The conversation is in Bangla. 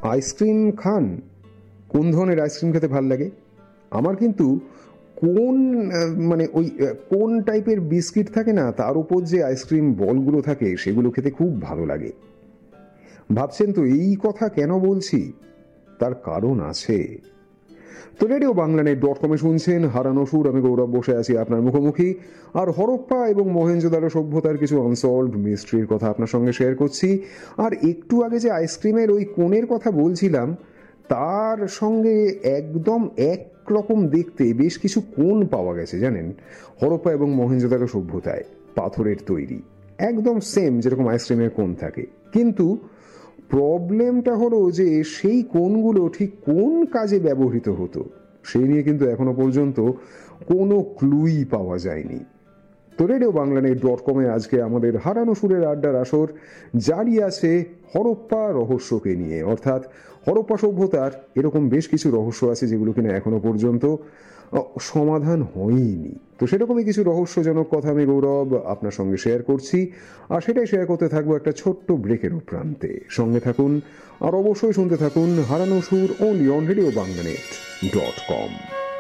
আইসক্রিম খান? কোন ধরনের আইসক্রিম খেতে ভাল লাগে? আমার কিন্তু কোন ওই কোন টাইপের বিস্কিট থাকে না, তার উপর যে আইসক্রিম বলগুলো থাকে সেগুলো খেতে খুব ভালো লাগে। ভাবছেন তো এই কথা কেন বলছি? তার কারণ আছে। তো রেডিও বাংলানেট.com শুনছেন হারানো সুর। আমি গৌরব বসে আছি আপনার মুখোমুখি, আর হরপ্পা এবং মহেঞ্জোদারো সভ্যতার কিছু আনসলভড মিস্ট্রির কথা আপনার সঙ্গে শেয়ার করছি। আর একটু আগে যে আইসক্রিমের ওই কোণের কথা বলছিলাম, তার সঙ্গে একদম একরকম দেখতে বেশ কিছু কোণ পাওয়া গেছে জানেন, হরপ্পা এবং মহেঞ্জোদারো সভ্যতায়, পাথরের তৈরি, একদম সেম যেরকম আইসক্রিমের কোণ থাকে। কিন্তু প্রবলেমটা হলো যে সেই কোণগুলো ঠিক কোন কাজে ব্যবহৃত হতো সেই নিয়ে কিন্তু এখনো পর্যন্ত কোনো ক্লুই পাওয়া যায়নি। তো রেডিও বাংলানেট.com আজকে আমাদের হারানো সুরের আড্ডার আসর জারি আছে হরপ্পা রহস্যকে নিয়ে, অর্থাৎ হরপ্পা সভ্যতার এরকম বেশ কিছু রহস্য আছে যেগুলো কিনা এখনো পর্যন্ত সমাধান হয়নি। তো সেরকমই কিছু রহস্যজনক কথা আমি গৌরব আপনার সঙ্গে শেয়ার করছি, আর সেটাই শেয়ার করতে থাকবো একটা ছোট্ট ব্রেকের প্রান্তে। সঙ্গে থাকুন আর অবশ্যই শুনতে থাকুন হারানো সুর, only on রেডিও বাংলানেট.com।